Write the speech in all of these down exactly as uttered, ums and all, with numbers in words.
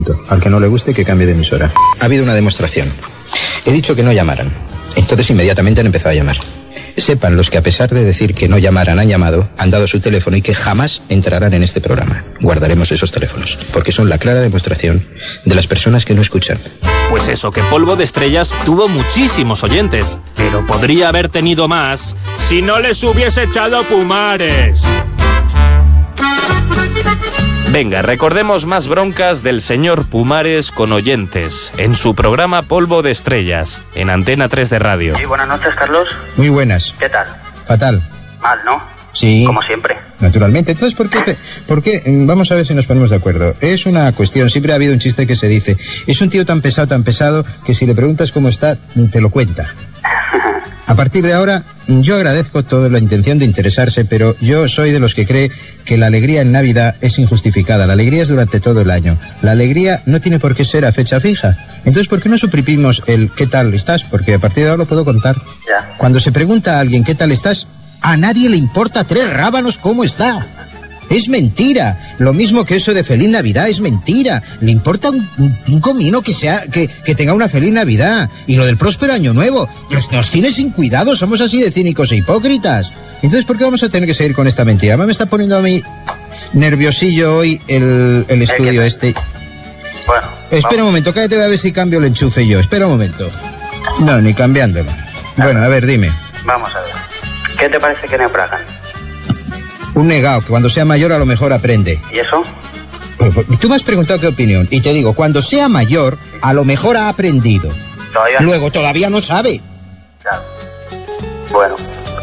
Al que no le guste, que cambie de emisora. Ha habido una demostración. He dicho que no llamaran. Entonces inmediatamente han empezado a llamar. Sepan los que, a pesar de decir que no llamaran, han llamado, han dado su teléfono y que jamás entrarán en este programa. Guardaremos esos teléfonos, porque son la clara demostración de las personas que no escuchan. Pues eso, que Polvo de Estrellas tuvo muchísimos oyentes, pero podría haber tenido más si no les hubiese echado Pumares. Venga, recordemos más broncas del señor Pumares con oyentes en su programa Polvo de Estrellas, en Antena tres de Radio. Sí, buenas noches, Carlos. Muy buenas. ¿Qué tal? Fatal. Mal, ¿no? Sí. Como siempre. Naturalmente. Entonces, ¿por qué, ¿por qué? Vamos a ver si nos ponemos de acuerdo. Es una cuestión, siempre ha habido un chiste que se dice, es un tío tan pesado, tan pesado, que si le preguntas cómo está, te lo cuenta. A partir de ahora, yo agradezco toda la intención de interesarse, pero yo soy de los que cree que la alegría en Navidad es injustificada. La alegría es durante todo el año. La alegría no tiene por qué ser a fecha fija. Entonces, ¿por qué no suprimimos el ¿qué tal estás? Porque a partir de ahora lo puedo contar. Ya. Cuando se pregunta a alguien ¿qué tal estás? A nadie le importa tres rábanos cómo está. Es mentira. Lo mismo que eso de feliz Navidad es mentira. Le importa un, un, un comino que sea que, que tenga una feliz Navidad. Y lo del próspero año nuevo. Nos, nos tiene sin cuidado. Somos así de cínicos e hipócritas. Entonces, ¿por qué vamos a tener que seguir con esta mentira? Me está poniendo a mí nerviosillo hoy el, el estudio este. Bueno. Espera vamos. un momento. Cállate, voy a ver si cambio el enchufe yo. Espera un momento. No, ni cambiándolo. Bueno, a ver, dime. Vamos a ver. ¿Qué te parece que naufragan? Un negado, que cuando sea mayor a lo mejor aprende. ¿Y eso? Tú me has preguntado qué opinión, y te digo, cuando sea mayor, a lo mejor ha aprendido. Todavía. Luego todavía no sabe. Claro. Bueno.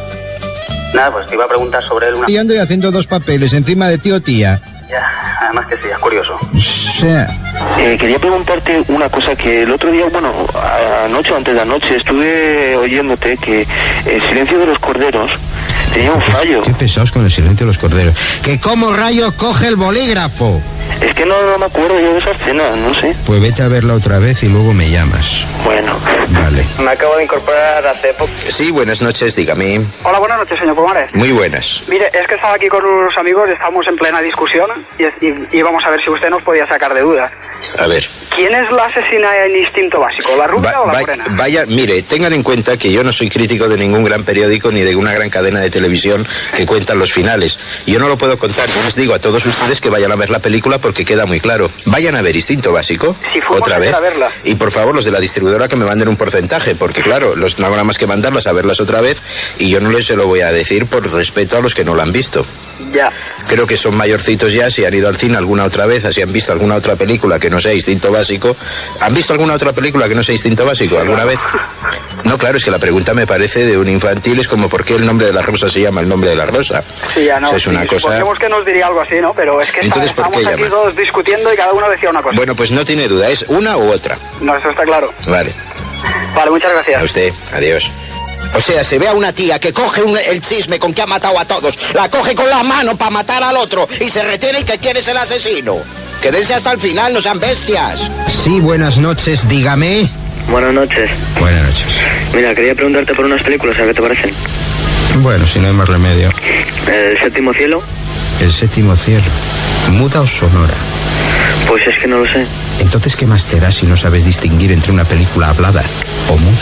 Nada, pues te iba a preguntar sobre él una... Y ando y haciendo dos papeles encima de tío tía. Ya, además que sí, es curioso. O sea... Eh, quería preguntarte una cosa que el otro día, bueno, anoche o antes de anoche estuve oyéndote que el silencio de los corderos tenía un fallo. Qué pesados con el silencio de los corderos. Que como rayos coge el bolígrafo. Es que no, no me acuerdo yo de esa escena, no sé. Pues vete a verla otra vez y luego me llamas. Bueno. Vale. Me acabo de incorporar hace poco. Sí, buenas noches, dígame. Hola, buenas noches, señor Pumares. Muy buenas. Mire, es que estaba aquí con unos amigos, estamos en plena discusión y, y, y vamos a ver si usted nos podía sacar de duda. A ver. ¿Quién es la asesina en instinto básico, la rubia Va, o la va, morena? vaya, mire, tengan en cuenta que yo no soy crítico de ningún gran periódico ni de una gran cadena de televisión que cuentan los finales. Yo no lo puedo contar. Yo les digo a todos ustedes que vayan a ver la película porque queda muy claro. Vayan a ver Instinto Básico, Si fuimos otra a vez. verla. Y por favor, los de la distribuidora que me manden un porcentaje, porque claro, los, no habrá más que mandarlas a verlas otra vez y yo no les se lo voy a decir por respeto a los que no la han visto. Ya. Creo que son mayorcitos ya, si han ido al cine alguna otra vez, si han visto alguna otra película que no sea Instinto Básico. ¿Han visto alguna otra película que no sea Instinto Básico alguna vez? No, claro, es que la pregunta me parece de un infantil, es como ¿por qué el nombre de la rosa se llama el nombre de la rosa? Sí, ya no. O sea, es una sí, cosa... Supongamos que nos diría algo así, ¿no? Pero es que Entonces, está, ¿por qué estamos aquí llama? todos discutiendo y cada uno decía una cosa. Bueno, pues no tiene duda, es una u otra. No, eso está claro. Vale, Vale, muchas gracias. a usted, adiós. O sea, se ve a una tía que coge un, el chisme con que ha matado a todos, la coge con la mano para matar al otro y se retiene y que quién es el asesino. Quédense hasta el final, no sean bestias. Sí, buenas noches, dígame. Buenas noches. Buenas noches. Mira, quería preguntarte por unas películas, a ver qué te parecen. Bueno, si no hay más remedio. El séptimo cielo, El séptimo cielo. ¿Muda o sonora? pues es que no lo sé. Entonces, ¿qué más te da si no sabes distinguir entre una película hablada o muda?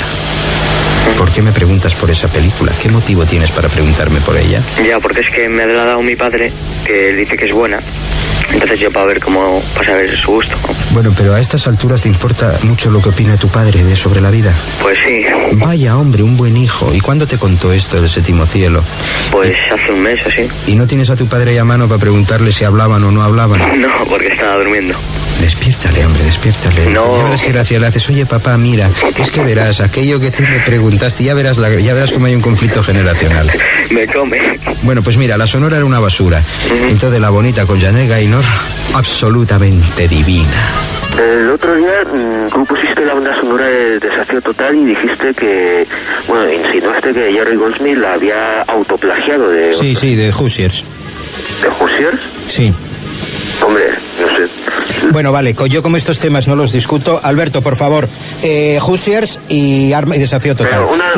¿Por qué me preguntas por esa película? ¿Qué motivo tienes para preguntarme por ella? Ya, porque es que me la ha dado mi padre, que él dice que es buena. Entonces yo para ver cómo, para saber su gusto. Bueno, pero a estas alturas te importa mucho lo que opina tu padre de sobre la vida. Pues sí, Vaya, hombre, un buen hijo. ¿Y cuándo te contó esto del séptimo cielo? pues hace un mes así. ¿Y no tienes a tu padre ahí a mano para preguntarle si hablaban o no hablaban? No, porque estaba durmiendo. Despiértale, hombre, despiértale. No. Ya verás qué gracia le haces. Oye, papá, mira, es que verás aquello que tú me preguntaste, ya verás, la, ya verás cómo hay un conflicto generacional. Me come. Bueno, pues mira, la sonora era una basura. Entonces la bonita con Janet Gaynor, absolutamente divina. El otro día mmm, tú pusiste la banda sonora de Desafío Total y dijiste que, bueno, insinuaste que Jerry Goldsmith la había autoplagiado de... Sí, sí, de Hoosiers. ¿De Hoosiers? Sí. Hombre, no sé. Bueno, vale, yo como estos temas no los discuto. Alberto, por favor, eh, Hoosiers y Arma y Desafío Total. Pero una...